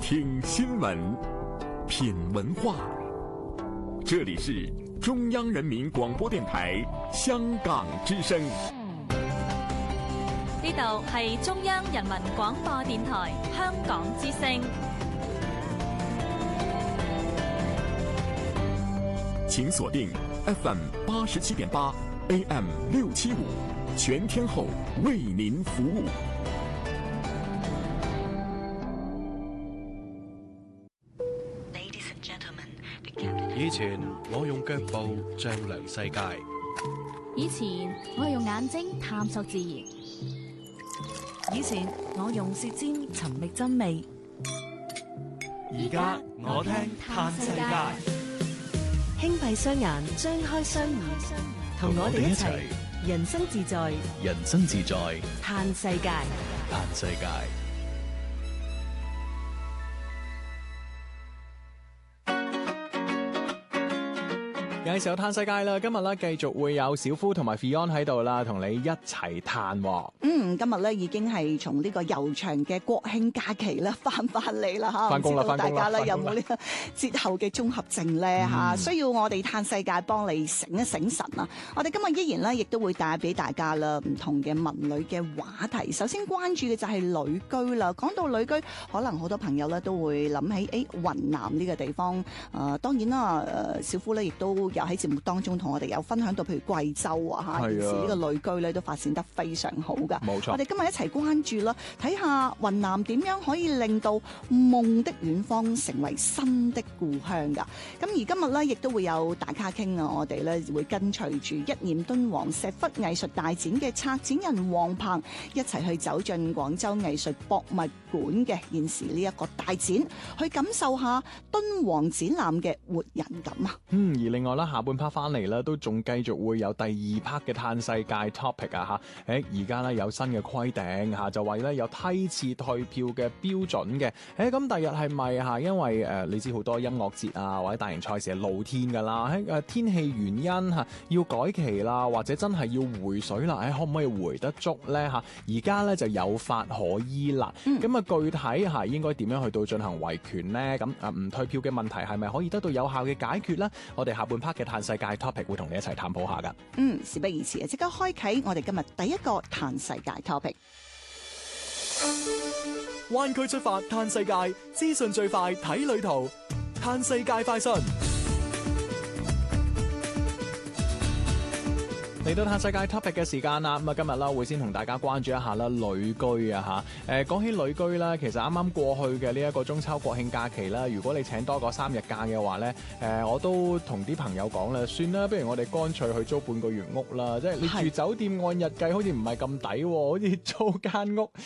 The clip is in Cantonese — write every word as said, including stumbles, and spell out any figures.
聽新聞，品文化。這裡是中央人民廣播電台香港之聲。 呢度係中央人民廣播電台香港之聲。 請鎖定 F M 八十七點八 A M 六七五，全天候為您服務。 以前我用腳步丈量世界， 以前我用眼睛探索自然， 以前我用舌尖尋覓真味， 而家我聽嘆世界， 輕閉雙眼，張開雙耳，同我哋一齊人生自在， 人生自在嘆世界， 嘆世界。 有時候嘆世界啦，今日咧繼續會有小夫同埋 Fion 喺度啦，同你一齊嘆。 嗯，今日咧已經係從呢個悠長嘅國慶假期啦翻翻嚟啦嚇， 翻工啦，翻工啦， 大家咧有冇呢個節後嘅綜合症咧嚇？需要我哋嘆世界幫你醒一醒神啊！我哋今日依然咧亦都會帶俾大家啦唔同嘅文旅嘅話題。首先關注嘅就係旅居啦。講到旅居，可能好多朋友咧都會諗起誒雲南呢個地方。誒、呃、當然啦，誒小夫咧亦都有喺節目當中同我哋有分享到，譬如貴州啊嚇，現時呢個旅居咧都發展得非常好噶。冇錯，我哋今日一齊關注啦，睇下雲南點樣可以令到夢的遠方成為新的故鄉噶。咁而今日咧亦都會有大咖傾啊，我哋咧會跟隨住一念敦煌石窟藝術大展嘅策展人黃鵬一齊去走進廣州藝術博物館嘅現時呢一個大展，去感受下敦煌展覽嘅活人感啊。 嗯，而另外啦，下半 part 翻嚟啦，都仲繼續會有第二 part 嘅嘆世界 topic 啊吓。誒，而家咧有新嘅規定吓，就話咧有梯次退票嘅標準嘅。誒，咁第日係咪吓？因為誒、呃，你知好多音樂節啊或者大型賽事係露天噶啦，喺誒天氣原因吓要改期啦，或者真係要回水啦，誒，可唔可以回得足咧吓？而家咧就有法可依啦。咁、嗯、啊，具體吓應該點樣去到進行維權咧？咁啊，唔退票嘅問題係咪可以得到有效嘅解決咧？我哋下半 part 嘅嘆世界 topic 會同你一齊探討下噶。 嗯，事不宜遲啊，即刻開啟我哋今日第一個嘆世界 topic。 灣區出發嘆世界，資訊最快睇旅途，嘆世界快訊。 嚟到嘆世界 topic 嘅時間啦，咁啊今日啦會先同大家關注一下啦旅居啊吓。誒，講起旅居啦，其實啱啱過去嘅呢一個中秋國慶假期啦，如果你請多過三日假嘅話咧，誒我都同啲朋友講啦，算啦，不如我哋乾脆去租半個月屋啦，即係你住酒店按日計好似唔係咁抵，好似租間屋